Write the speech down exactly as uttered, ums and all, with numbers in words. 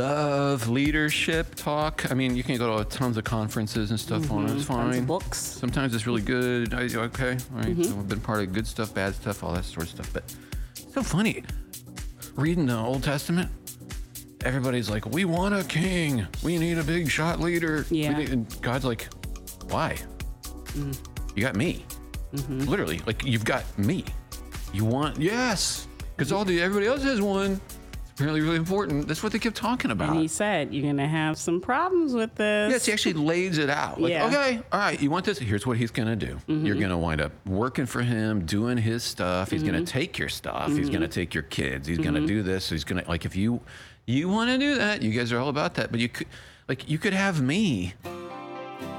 Of leadership talk. I mean, you can go to tons of conferences and stuff Mm-hmm. on it. It's fine. Tons of books. Sometimes it's really good. I, okay, all right. Mm-hmm. So I've been part of good stuff, bad stuff, all that sort of stuff. But it's so funny. Reading the Old Testament, everybody's like, we want a king. We need a big shot leader. We Yeah. need- and God's like, why? Mm. You got me. Mm-hmm. Literally, like, you've got me. You want, yes. Because all the everybody else has one. Apparently really important. That's what they kept talking about. And he said, you're going to have some problems with this. Yes, he actually lays it out. Like, Yeah. okay, all right, you want this? Here's what he's going to do. Mm-hmm. You're going to wind up working for him, doing his stuff. He's Mm-hmm. going to take your stuff. He's going to take your kids. He's going to do this. He's going to, like, if you you want to do that, you guys are all about that. But you could, like, you could have me